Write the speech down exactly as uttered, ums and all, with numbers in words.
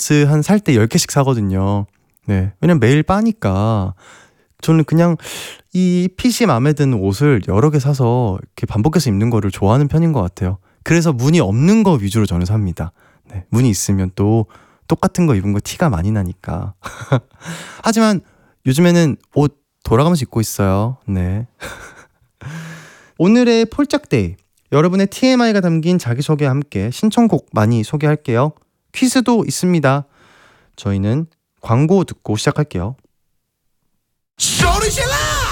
원피스 한 살 때 열 개씩 사거든요. 네, 왜냐면 매일 빠니까. 저는 그냥 이 핏이 마음에 드는 옷을 여러 개 사서 이렇게 반복해서 입는 거를 좋아하는 편인 것 같아요. 그래서 무늬 없는 거 위주로 저는 삽니다. 네, 무늬 있으면 또 똑같은 거 입은 거 티가 많이 나니까. 하지만 요즘에는 옷 돌아가면서 입고 있어요. 네. 오늘의 폴짝데이, 여러분의 티엠아이가 담긴 자기소개와 함께 신청곡 많이 소개할게요. 퀴즈도 있습니다. 저희는 광고 듣고 시작할게요. 소리 질러!